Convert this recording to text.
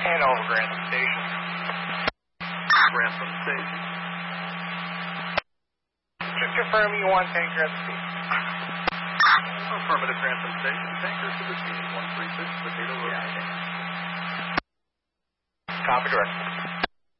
Hanover, Grantham Station. Grantham Station. Just confirm you want tanker at the scene. Affirmative, Grantham Station. Tanker to the scene. 136 Potato Road. Copy, direct.